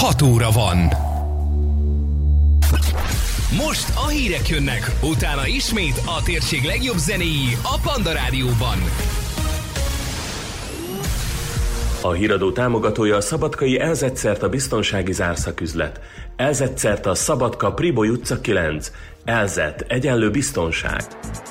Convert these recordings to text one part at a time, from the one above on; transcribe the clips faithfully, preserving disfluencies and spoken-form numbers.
hat óra van. Most a hírek jönnek, utána ismét a térség legjobb zenéi a Panda Rádióban. A híradó támogatója a szabadkai Elzetszerta biztonsági zárszaküzlet. Elzetszerta Szabadka Priboly utca kilenc. Elzet egyenlő biztonság.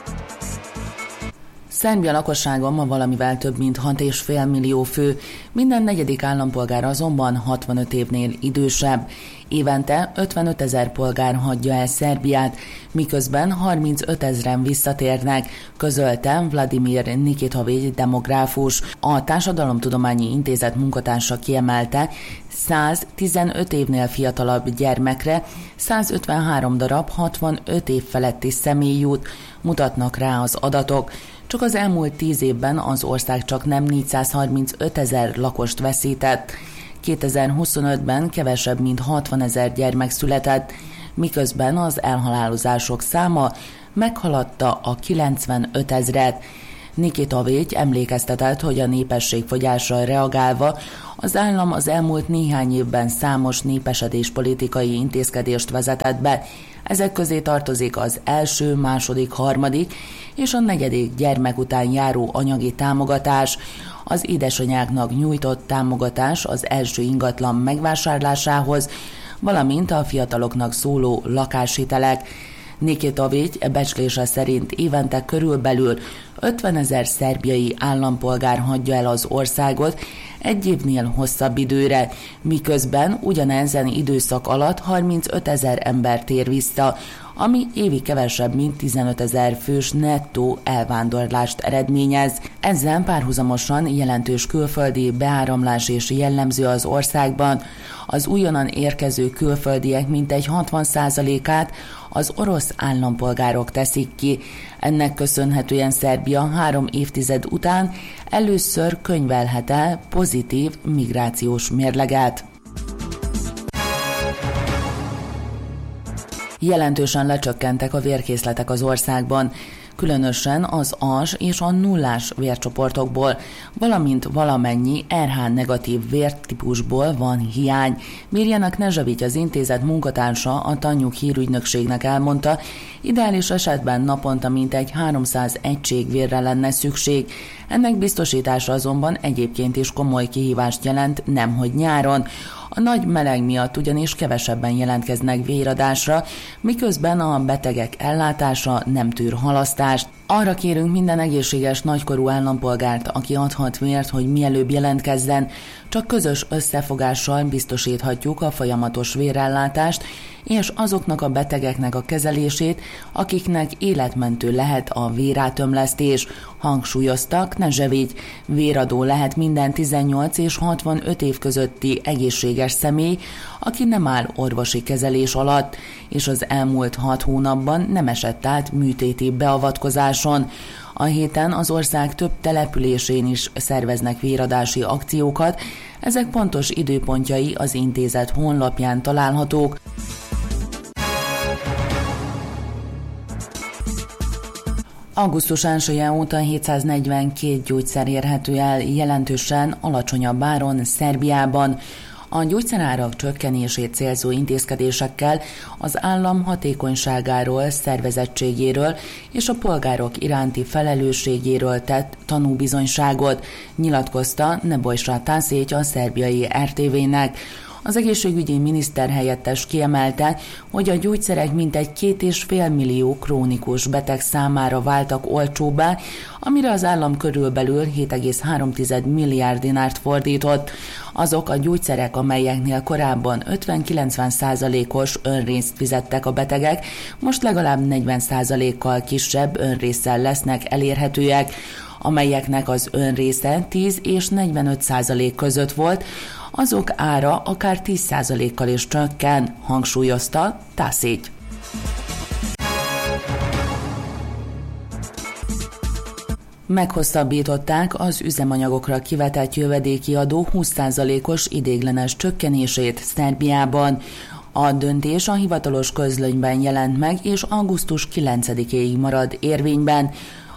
Szerbia lakossága ma valamivel több mint hat egész öt millió fő, minden negyedik állampolgár azonban hatvanöt évnél idősebb. Évente ötvenöt ezer polgár hagyja el Szerbiát, miközben harmincöt ezren visszatérnek, közölte Vladimir Nikitovics demográfus. A Társadalomtudományi Intézet munkatársa kiemelte, száztizenöt évnél fiatalabb gyermekre százötvenhárom darab hatvanöt év feletti személy jut, mutatnak rá az adatok. Csak az elmúlt tíz évben az ország csak nem négyszázharmincöt ezer lakost veszített. kétezer-huszonötben kevesebb mint hatvan ezer gyermek született, miközben az elhalálozások száma meghaladta a kilencvenöt ezret. Nikitovics emlékeztetett, hogy a népességfogyásra reagálva az állam az elmúlt néhány évben számos népesedéspolitikai intézkedést vezetett be. Ezek közé tartozik az első, második, harmadik és a negyedik gyermek után járó anyagi támogatás, az édesanyáknak nyújtott támogatás az első ingatlan megvásárlásához, valamint a fiataloknak szóló lakáshitelek. Nikitovics becslése szerint évente körülbelül ötven ezer szerbiai állampolgár hagyja el az országot egy évnél hosszabb időre, miközben ugyanezen időszak alatt harmincöt ezer ember tér vissza, ami évi kevesebb, mint tizenöt ezer fős nettó elvándorlást eredményez. Ezzel párhuzamosan jelentős külföldi beáramlás és jellemző az országban. Az újonnan érkező külföldiek mintegy hatvan százalékát az orosz állampolgárok teszik ki. Ennek köszönhetően Szerbia három évtized után először könyvelhet el pozitív migrációs mérleget. Jelentősen lecsökkentek a vérkészletek az országban, különösen az as és a nullás vércsoportokból, valamint valamennyi er há negatív vértípusból van hiány. Mirjana Knežević, az intézet munkatársa, a Tanjug hírügynökségnek elmondta, ideális esetben naponta mintegy háromszáz egység vérre lenne szükség. Ennek biztosítása azonban egyébként is komoly kihívást jelent, nemhogy nyáron. A nagy meleg miatt ugyanis kevesebben jelentkeznek véradásra, miközben a betegek ellátása nem tűr halasztást. Arra kérünk minden egészséges nagykorú állampolgárt, aki adhat vért, hogy mielőbb jelentkezzen, csak közös összefogással biztosíthatjuk a folyamatos vérellátást, és azoknak a betegeknek a kezelését, akiknek életmentő lehet a vérátömlesztés, hangsúlyozta Knežević. Véradó lehet minden tizennyolc és hatvanöt év közötti egészséges személy, aki nem áll orvosi kezelés alatt, és az elmúlt hat hónapban nem esett át műtéti beavatkozáson. A héten az ország több településén is szerveznek véradási akciókat, ezek pontos időpontjai az intézet honlapján találhatók. Augusztus elsője óta hétszáznegyvenkét gyógyszer érhető el jelentősen alacsonyabb áron Szerbiában. A gyógyszerárak csökkenését célzó intézkedésekkel az állam hatékonyságáról, szervezettségéről és a polgárok iránti felelősségéről tett tanúbizonyságot, nyilatkozta Nebojša Tasić a szerbiai er té vének. Az egészségügyi miniszter helyettes kiemelte, hogy a gyógyszerek mintegy két és fél millió krónikus beteg számára váltak olcsóbbá, amire az állam körülbelül hét egész három milliárd dinárt fordított. Azok a gyógyszerek, amelyeknél korábban ötven-kilencven százalékos önrészt fizettek a betegek, most legalább negyven százalékkal kisebb önrésszel lesznek elérhetőek, amelyeknek az önrésze tíz és negyvenöt százalék között volt, azok ára akár tíz százalékkal is csökken, hangsúlyozta Tasić. Meghosszabbították az üzemanyagokra kivetett jövedéki adó húsz százalékos ideiglenes csökkenését Szerbiában. A döntés a hivatalos közlönyben jelent meg, és augusztus kilencedikéig marad érvényben.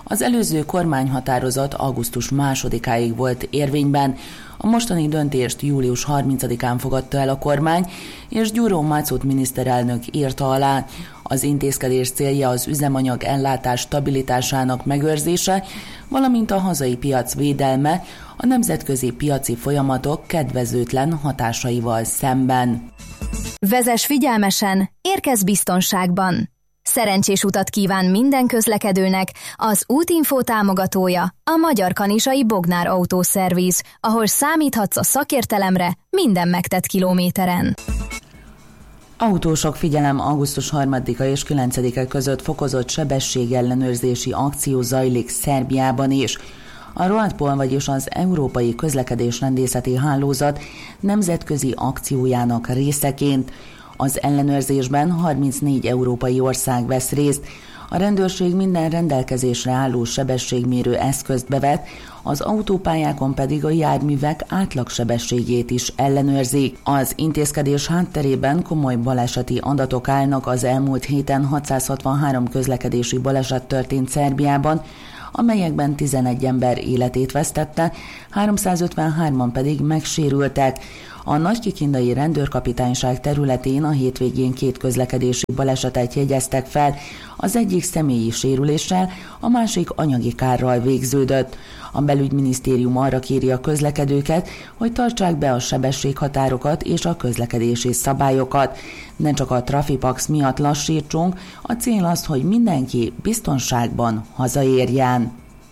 Az előző kormányhatározat augusztus másodikáig volt érvényben, a mostani döntést július harmincadikán fogadta el a kormány, és Gyuró Máczót miniszterelnök írta alá. Az intézkedés célja az üzemanyag ellátás stabilitásának megőrzése, valamint a hazai piac védelme a nemzetközi piaci folyamatok kedvezőtlen hatásaival szemben. Vezess figyelmesen, érkezz biztonságban! Szerencsés utat kíván minden közlekedőnek az Útinfo támogatója, a Magyar Kanizsai Bognár Autószerviz, ahol számíthatsz a szakértelemre minden megtett kilométeren. Autósok figyelem, augusztus harmadika és kilencedike között fokozott sebességellenőrzési akció zajlik Szerbiában is. A ROADPOL, vagyis az Európai Közlekedésrendészeti Hálózat nemzetközi akciójának részeként. Az ellenőrzésben harmincnégy európai ország vesz részt. A rendőrség minden rendelkezésre álló sebességmérő eszközt bevet, az autópályákon pedig a járművek átlagsebességét is ellenőrzik. Az intézkedés hátterében komoly baleseti adatok állnak. Az elmúlt héten hatszázhatvanhárom közlekedési baleset történt Szerbiában, amelyekben tizenegy ember életét vesztette, háromszázötvenhárman pedig megsérültek. A Nagykikindai rendőrkapitányság területén a hétvégén két közlekedési balesetet jegyeztek fel, az egyik személyi sérüléssel, a másik anyagi kárral végződött. A belügyminisztérium arra kéri a közlekedőket, hogy tartsák be a sebességhatárokat és a közlekedési szabályokat. Ne csak a Trafipax miatt lassítsunk, a cél az, hogy mindenki biztonságban hazaérjen.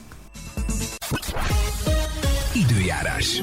Időjárás.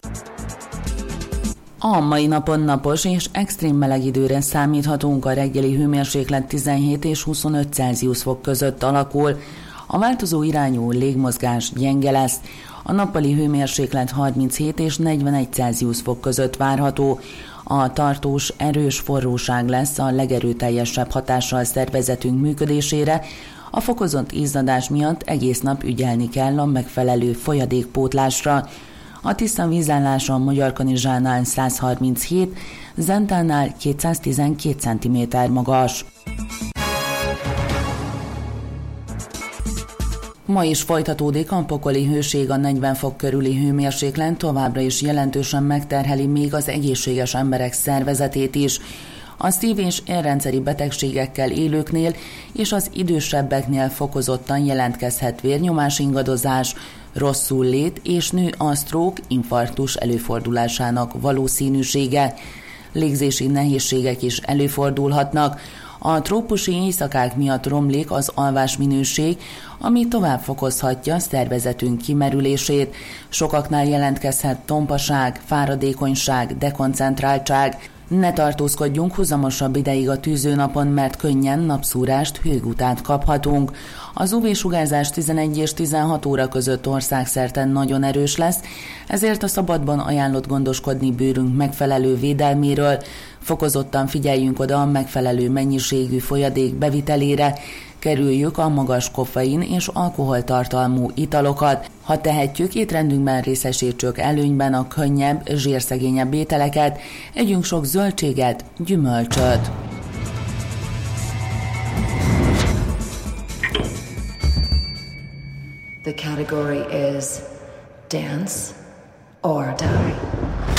A mai napon napos és extrém meleg időre számíthatunk, a reggeli hőmérséklet tizenhét és huszonöt Celsius fok között alakul. A változó irányú légmozgás gyenge lesz, a nappali hőmérséklet harminchét és negyvenegy Celsius fok között várható. A tartós, erős forróság lesz a legerőteljesebb hatással szervezetünk működésére, a fokozott izzadás miatt egész nap ügyelni kell a megfelelő folyadékpótlásra. A tiszta vízállás a Magyarkanizsánál száz harminchét, Zentánál kétszáztizenkét centiméter magas. Ma is folytatódik a pokoli hőség, a negyven fok körüli hőmérséklet továbbra is jelentősen megterheli még az egészséges emberek szervezetét is. A szív- és érrendszeri betegségekkel élőknél és az idősebbeknél fokozottan jelentkezhet vérnyomásingadozás, rosszul lét és nő a sztrók, infarktus előfordulásának valószínűsége. Légzési nehézségek is előfordulhatnak. A trópusi éjszakák miatt romlik az alvásminőség, ami tovább fokozhatja szervezetünk kimerülését. Sokaknál jelentkezhet tompaság, fáradékonyság, dekoncentráltság. Ne tartózkodjunk huzamosabb ideig a tűzőnapon, mert könnyen napszúrást, hőgutát kaphatunk. Az ú vé-sugárzás tizenegy és tizenhat óra között országszerte nagyon erős lesz, ezért a szabadban ajánlott gondoskodni bőrünk megfelelő védelméről. Fokozottan figyeljünk oda a megfelelő mennyiségű folyadék bevitelére, kerüljük a magas koffein és alkoholtartalmú italokat. Ha tehetjük, étrendünkben részesítsük előnyben a könnyebb, zsírszegényebb ételeket, együnk sok zöldséget, gyümölcsöt. The category is dance or die.